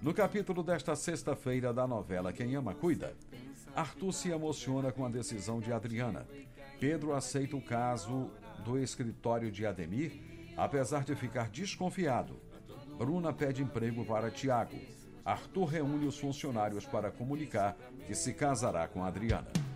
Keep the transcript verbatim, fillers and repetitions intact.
No capítulo desta sexta-feira da novela Quem Ama Cuida, Arthur se emociona com a decisão de Adriana. Pedro aceita o caso do escritório de Ademir, apesar de ficar desconfiado. Bruna pede emprego para Tiago. Arthur reúne os funcionários para comunicar que se casará com Adriana.